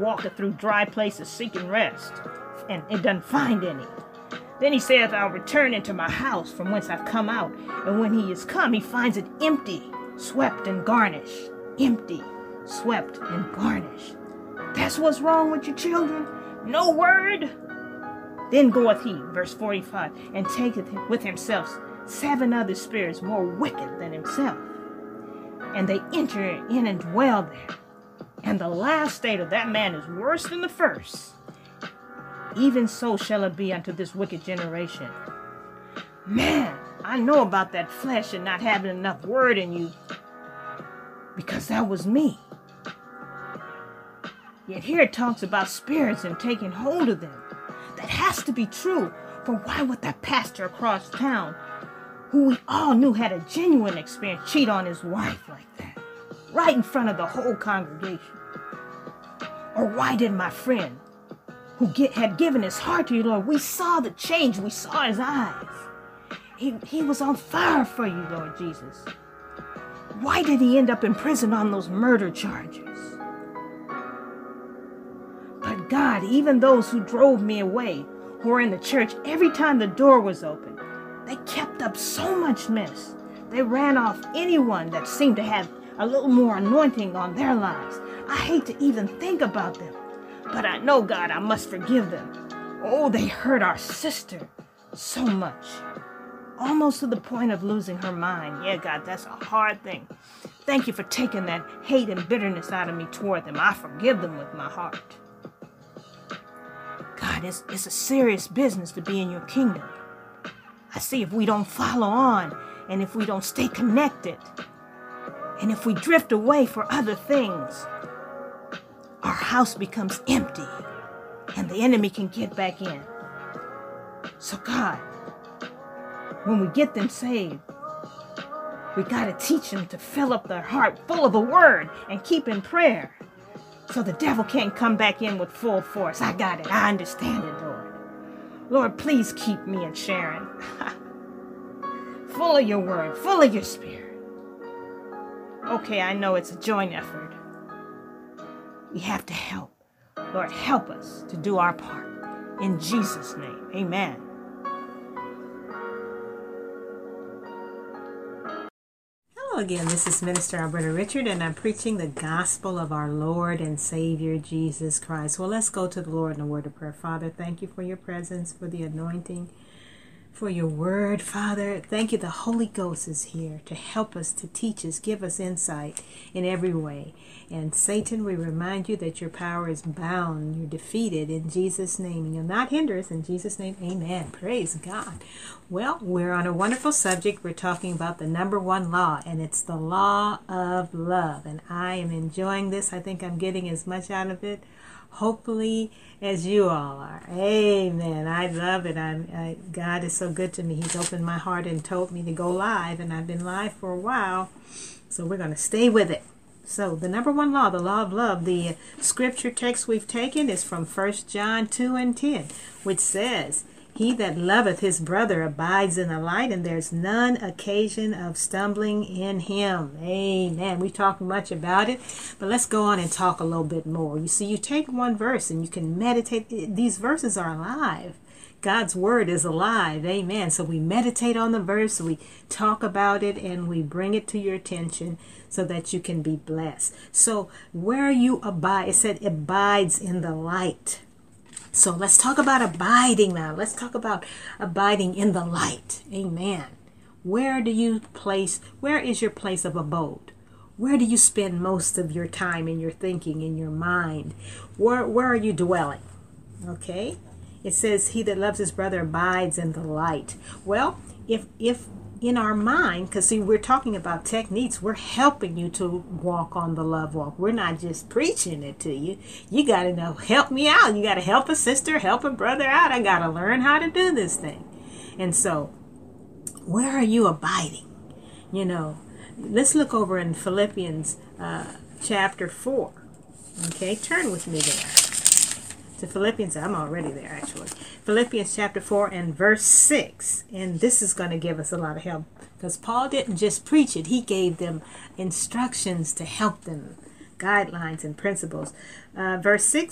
walketh through dry places seeking rest, and it doesn't find any. Then he saith, I'll return into my house from whence I've come out. And when he is come, he finds it empty, swept and garnished. Empty, swept and garnished. That's what's wrong with your children? No word? Then goeth he, verse 45, and taketh with himself 7 other spirits more wicked than himself. And they enter in and dwell there. And the last state of that man is worse than the first. Even so shall it be unto this wicked generation. Man, I know about that flesh and not having enough word in you, because that was me. Yet here it talks about spirits and taking hold of them. That has to be true, for why would that pastor across town, who we all knew had a genuine experience, cheat on his wife like that, right in front of the whole congregation? Or why did my friend, who had given his heart to you, Lord, we saw the change, we saw his eyes. He was on fire for you, Lord Jesus. Why did he end up in prison on those murder charges? But God, even those who drove me away, who were in the church, every time the door was open, they kept up so much mess. They ran off anyone that seemed to have a little more anointing on their lives. I hate to even think about them. But I know, God, I must forgive them. Oh, they hurt our sister so much. Almost to the point of losing her mind. Yeah, God, that's a hard thing. Thank you for taking that hate and bitterness out of me toward them. I forgive them with my heart. God, it's a serious business to be in your kingdom. I see if we don't follow on, and if we don't stay connected, and if we drift away for other things, our house becomes empty and the enemy can get back in. So God, when we get them saved, we got to teach them to fill up their heart full of the word and keep in prayer so the devil can't come back in with full force. I got it. I understand it, Lord. Lord, please keep me and Sharon full of your word, full of your spirit. Okay, I know it's a joint effort. We have to help. Lord, help us to do our part. In Jesus' name, amen. Hello again, this is Minister Alberta Richard, and I'm preaching the gospel of our Lord and Savior, Jesus Christ. Well, let's go to the Lord in a word of prayer. Father, thank you for your presence, for the anointing, for your word, Father. Thank you. The Holy Ghost is here to help us, to teach us, give us insight in every way. And Satan, we remind you that your power is bound. You're defeated in Jesus' name. And you'll not hinder us in Jesus' name. Amen. Praise God. Well, we're on a wonderful subject. We're talking about the number 1 law, and it's the law of love. And I am enjoying this. I think I'm getting as much out of it, hopefully, as you all are. Amen. I love it. God is so good to me. He's opened my heart and told me to go live, and I've been live for a while, so we're going to stay with it. So the number 1 law, the law of love, the scripture text we've taken is from 1 John 2 and 10, which says, he that loveth his brother abides in the light, and there's none occasion of stumbling in him. Amen. We talked much about it, but let's go on and talk a little bit more. You see, you take one verse and you can meditate. These verses are alive. God's word is alive. Amen. So we meditate on the verse, we talk about it, and we bring it to your attention so that you can be blessed. So where you abide, it said abides in the light. So let's talk about abiding now. Let's talk about abiding in the light. Amen. Where is your place of abode? Where do you spend most of your time in your thinking, in your mind? Where are you dwelling? Okay. It says, he that loves his brother abides in the light. Well, if in our mind, because see, we're talking about techniques, we're helping you to walk on the love walk. We're not just preaching it to you. You got to know, help me out. You got to help a sister, help a brother out. I got to learn how to do this thing. And so, where are you abiding? You know, let's look over in Philippians chapter 4. Okay, turn with me there. To Philippians, I'm already there actually. Philippians chapter 4 and verse 6. And this is going to give us a lot of help, because Paul didn't just preach it. He gave them instructions to help them, guidelines and principles. Verse 6